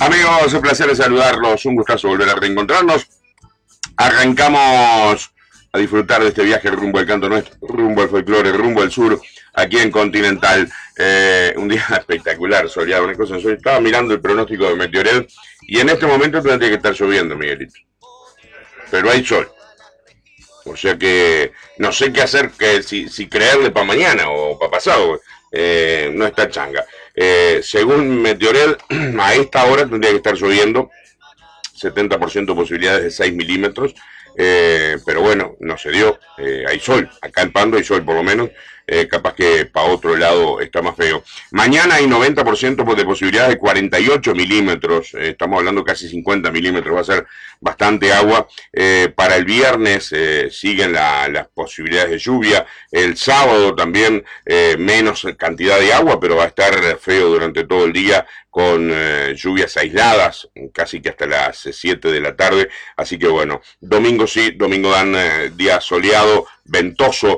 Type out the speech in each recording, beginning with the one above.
Amigos, un placer de saludarlos, un gustazo volver a reencontrarnos. Arrancamos a disfrutar de este viaje rumbo al canto nuestro, rumbo al folclore, rumbo al sur, aquí en Continental. Un día espectacular, soleado, una cosa. Estaba mirando el pronóstico de Meteorel y en este momento tendría que estar lloviendo, Miguelito. Pero hay sol. O sea que no sé qué hacer, si creerle para mañana o para pasado. No está changa. Según Meteorel, a esta hora tendría que estar lloviendo, 70% posibilidades de 6 milímetros, pero bueno, no se dio. Hay sol, acá en Pando hay sol por lo menos. Capaz que para otro lado está más feo. Mañana hay 90% de posibilidades de 48 milímetros, estamos hablando casi 50 milímetros, va a ser bastante agua. Para el viernes siguen las posibilidades de lluvia, el sábado también menos cantidad de agua, pero va a estar feo durante todo el día, con lluvias aisladas, casi que hasta las 7 de la tarde, así que bueno, domingo sí, domingo dan día soleado, ventoso,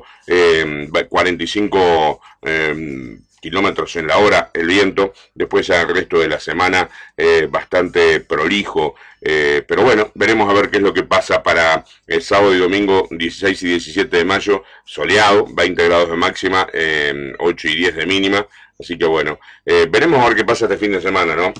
45 kilómetros en la hora el viento, después ya el resto de la semana bastante prolijo, pero bueno, veremos a ver qué es lo que pasa para el sábado y domingo 16 y 17 de mayo, soleado, 20 grados de máxima, 8 y 10 de mínima, así que bueno, veremos a ver qué pasa este fin de semana, ¿no?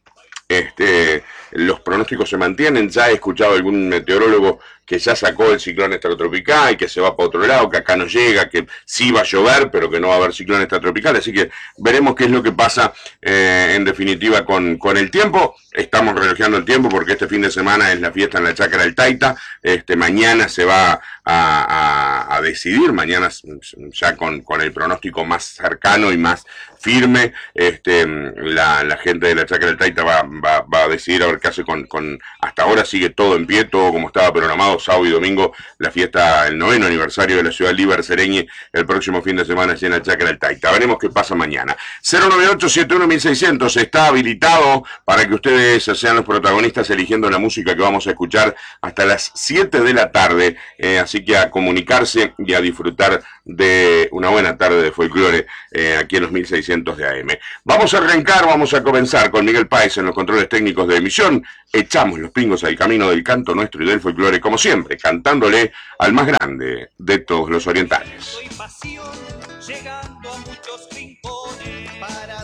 Los pronósticos se mantienen. Ya he escuchado a algún meteorólogo que ya sacó el ciclón extratropical, que se va para otro lado, que acá no llega, que sí va a llover, pero que no va a haber ciclón extratropical. Así que veremos qué es lo que pasa en definitiva con el tiempo. Estamos relojeando el tiempo porque este fin de semana es la fiesta en la Chácara del Taita. Mañana se va a decidir, mañana ya con el pronóstico más cercano y más firme, la gente de la Chácara del Taita va a decidir a ver qué hace con hasta ahora sigue todo en pie, todo como estaba programado, sábado y domingo, la fiesta, el 9º aniversario de la ciudad libre Sereñi, el próximo fin de semana allí en la Chácara del Taita. Veremos qué pasa mañana. 098-71-1600 está habilitado para que ustedes sean los protagonistas eligiendo la música que vamos a escuchar hasta las 7 de la tarde, así que a comunicarse y a disfrutar de una buena tarde de folclore aquí en los 1600 de AM. Vamos a arrancar, vamos a comenzar con Miguel Páez en los controles técnicos de emisión. Echamos los pingos al camino del canto nuestro y del folclore, como siempre, cantándole al más grande de todos los orientales. Soy pasión, llegando a muchos rincones para